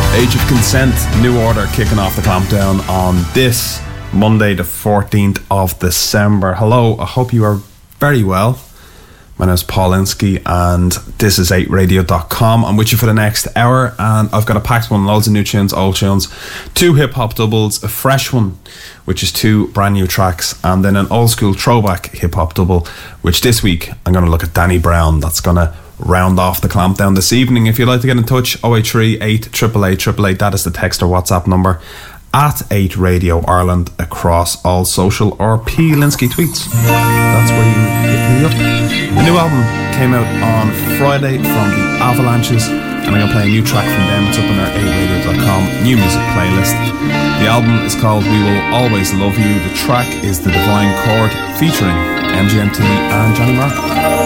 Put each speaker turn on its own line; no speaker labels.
Age of Consent, New Order kicking off the clampdown on this Monday the 14th of December. Hello, I hope you are very well. My name is Paul Linsky and this is 8radio.com. I'm with you for the next hour and I've got a packed one, loads of new tunes, old tunes, 2 hip-hop doubles, a fresh one which is 2 brand new tracks, and then an old school throwback hip-hop double, which this week I'm going to look at Danny Brown. That's going to round off the clampdown this evening. If you'd like to get in touch, 083 888 888, that is the text or WhatsApp number, at 8Radio Ireland across all social or P Linsky tweets. That's where you hit me up. The new album came out on Friday from the Avalanches, and I'm going to play a new track from them. It's up on our 8radio.com new music playlist. The album is called We Will Always Love You. The track is The Divine Chord featuring MGMT and Johnny Marr.